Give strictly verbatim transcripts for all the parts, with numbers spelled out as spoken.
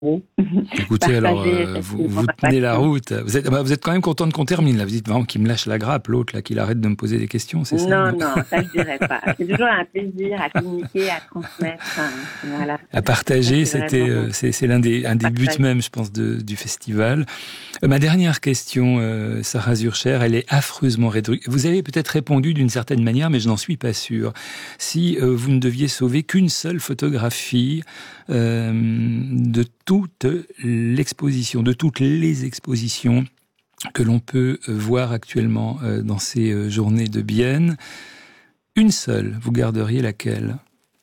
Écoutez, alors, euh, vous, vous tenez la route. Vous êtes, bah, vous êtes quand même contente qu'on termine, là. Vous dites vraiment qu'il me lâche la grappe, l'autre, là, qu'il arrête de me poser des questions, c'est ça? Non, non, ça, je dirais pas. C'est toujours un plaisir à communiquer, à transmettre, hein, voilà. À partager, Ça, c'est c'était, vraiment... euh, c'est, c'est l'un des, un des buts même, je pense, de, du festival. Euh, ma dernière question, euh, Sarah Zurcher, elle est affreusement réduite. Vous avez peut-être répondu d'une certaine manière, mais je n'en suis pas sûr. Si euh, vous ne deviez sauver qu'une seule photographie euh, de toute l'exposition, de toutes les expositions que l'on peut voir actuellement euh, dans ces euh, journées de Bienne, une seule, vous garderiez laquelle?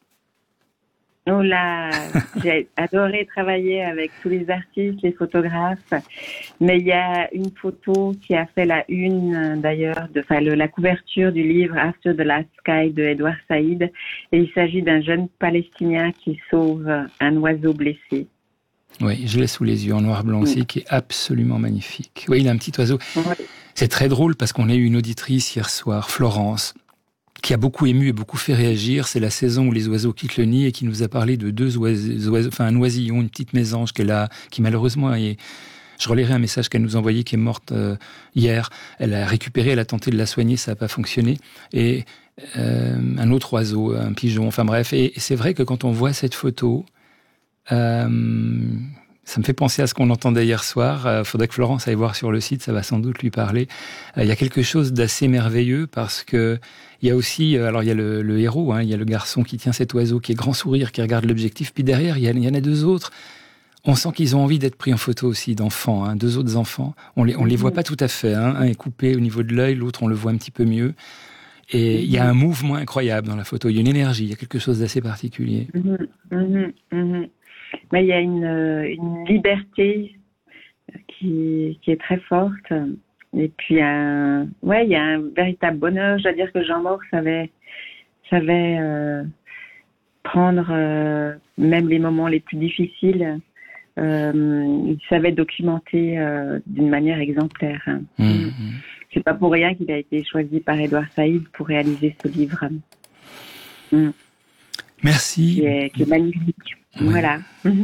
Oh là, j'ai adoré travailler avec tous les artistes, les photographes, mais il y a une photo qui a fait la une d'ailleurs, de, enfin le, la couverture du livre After the Last Sky de Edward Said, et il s'agit d'un jeune Palestinien qui sauve un oiseau blessé. Oui, je l'ai sous les yeux en noir blanc aussi, oui. Qui est absolument magnifique. Oui, il a un petit oiseau. Oui. C'est très drôle parce qu'on a eu une auditrice hier soir, Florence, qui a beaucoup ému et beaucoup fait réagir. C'est la saison où les oiseaux quittent le nid et qui nous a parlé de deux oiseaux, oiseaux enfin un oisillon, une petite mésange qu'elle a, qui malheureusement est... Je relirai un message qu'elle nous a envoyé qui est morte euh, hier. Elle a récupéré, elle a tenté de la soigner, ça n'a pas fonctionné. Et euh, un autre oiseau, un pigeon, enfin bref. Et, et c'est vrai que quand on voit cette photo, euh, ça me fait penser à ce qu'on entendait hier soir. Il euh, faudrait que Florence aille voir sur le site, ça va sans doute lui parler. Il euh, y a quelque chose d'assez merveilleux parce que il y a aussi, alors il y a le, le héros, hein, il y a le garçon qui tient cet oiseau, qui est grand sourire, qui regarde l'objectif. Puis derrière, il y, a, il y en a deux autres. On sent qu'ils ont envie d'être pris en photo aussi, d'enfants, hein, deux autres enfants. On les, on les voit pas tout à fait. Hein. Un est coupé au niveau de l'œil, l'autre on le voit un petit peu mieux. Et il y a un mouvement incroyable dans la photo. Il y a une énergie, il y a quelque chose d'assez particulier. Mmh, mmh, mmh. Mais il y a une, une liberté qui, qui est très forte. Et puis, un, ouais, il y a un véritable bonheur. Je dois dire que Jean Maure savait, savait euh, prendre euh, même les moments les plus difficiles. Euh, il savait documenter euh, d'une manière exemplaire. Hein. Mmh. C'est pas pour rien qu'il a été choisi par Edward Said pour réaliser ce livre. Mmh. Merci. Qui est, qui est magnifique. Oui. Voilà.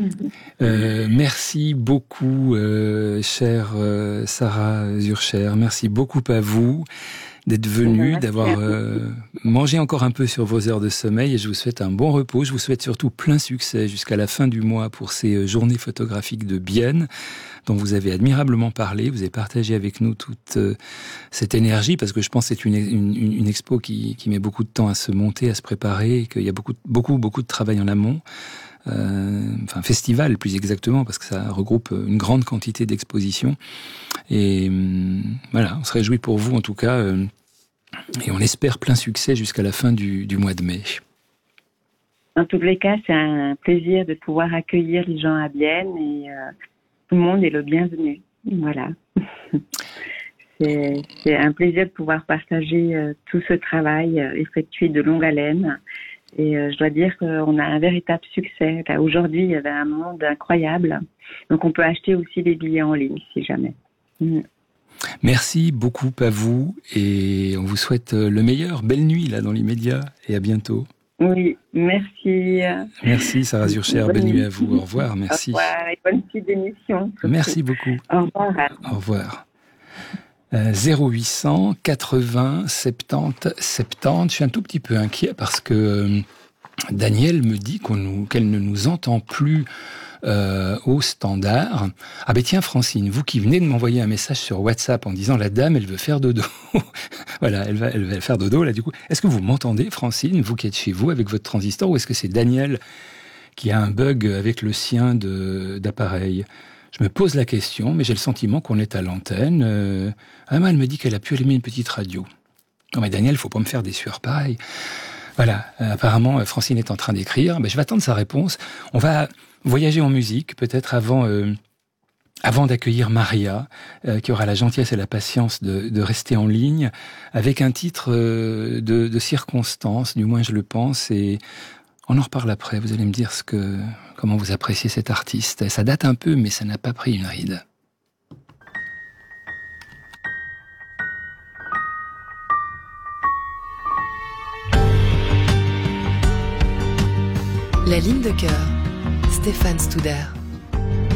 euh, merci beaucoup, euh, chère euh, Sarah Zurcher. Merci beaucoup à vous d'être venue, d'avoir euh, mangé encore un peu sur vos heures de sommeil, et je vous souhaite un bon repos. Je vous souhaite surtout plein succès jusqu'à la fin du mois pour ces journées photographiques de Bienne, dont vous avez admirablement parlé. Vous avez partagé avec nous toute euh, cette énergie, parce que je pense que c'est une, une, une expo qui, qui met beaucoup de temps à se monter, à se préparer, et qu'il y a beaucoup, beaucoup, beaucoup de travail en amont. Euh, enfin festival plus exactement, parce que ça regroupe une grande quantité d'expositions, et euh, voilà, on se réjouit pour vous en tout cas, euh, et on espère plein succès jusqu'à la fin du, du mois de mai. En tous les cas, c'est un plaisir de pouvoir accueillir les gens à Bienne, et euh, tout le monde est le bienvenu. Voilà. c'est, c'est un plaisir de pouvoir partager euh, tout ce travail euh, effectué de longue haleine. Et euh, je dois dire qu'on a un véritable succès. Là, aujourd'hui, il y avait un monde incroyable. Donc, on peut acheter aussi des billets en ligne, si jamais. Mmh. Merci beaucoup à vous. Et on vous souhaite le meilleur. Belle nuit, là, dans l'immédiat. Et à bientôt. Oui, merci. Merci, Sarah Zurcher. Bonne, bonne nuit à vous. Au revoir. Merci. Au revoir. Et bonne petite émission. Merci beaucoup. Au revoir. Au revoir. zéro huit cent quatre-vingts soixante-dix soixante-dix. Je suis un tout petit peu inquiet parce que euh, Daniel me dit qu'on nous, qu'elle ne nous entend plus euh, au standard. Ah ben tiens, Francine, vous qui venez de m'envoyer un message sur WhatsApp en disant la dame, elle veut faire dodo. Voilà, elle va, elle va faire dodo là du coup. Est-ce que vous m'entendez, Francine, vous qui êtes chez vous avec votre transistor, ou est-ce que c'est Daniel qui a un bug avec le sien de, d'appareil ? Je me pose la question, mais j'ai le sentiment qu'on est à l'antenne. Euh, Emma, elle me dit qu'elle a pu allumer une petite radio. Non mais Daniel, faut pas me faire des sueurs pareilles. Voilà, euh, apparemment, Francine est en train d'écrire. Ben, je vais attendre sa réponse. On va voyager en musique, peut-être avant, euh, avant d'accueillir Maria, euh, qui aura la gentillesse et la patience de, de rester en ligne, avec un titre euh, de, de circonstance, du moins je le pense, et on en reparle après. Vous allez me dire ce que, comment vous appréciez cet artiste. Ça date un peu, mais ça n'a pas pris une ride. La ligne de cœur, Stéphane Studer.